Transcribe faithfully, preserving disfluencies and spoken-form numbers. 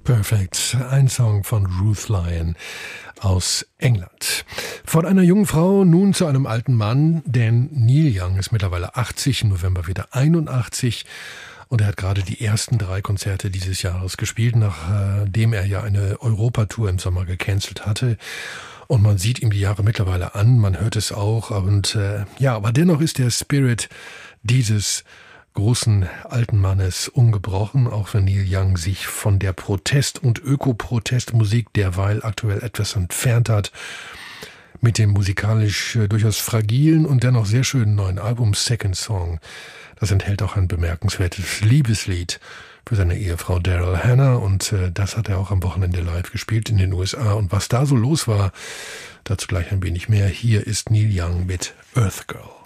Perfect, ein Song von Ruth Lyon aus England. Von einer jungen Frau nun zu einem alten Mann, denn Neil Young ist mittlerweile achtzig, im November wieder einundachtzig und er hat gerade die ersten drei Konzerte dieses Jahres gespielt, nachdem er ja eine Europatour im Sommer gecancelt hatte. Und man sieht ihm die Jahre mittlerweile an, man hört es auch und äh, ja, aber dennoch ist der Spirit dieses großen alten Mannes ungebrochen, auch wenn Neil Young sich von der Protest- und Öko-Protestmusik derweil aktuell etwas entfernt hat. Mit dem musikalisch äh, durchaus fragilen und dennoch sehr schönen neuen Album Second Song. Das enthält auch ein bemerkenswertes Liebeslied für seine Ehefrau Daryl Hannah und äh, das hat er auch am Wochenende live gespielt in den U S A. Und was da so los war, dazu gleich ein wenig mehr. Hier ist Neil Young mit Earth Girl.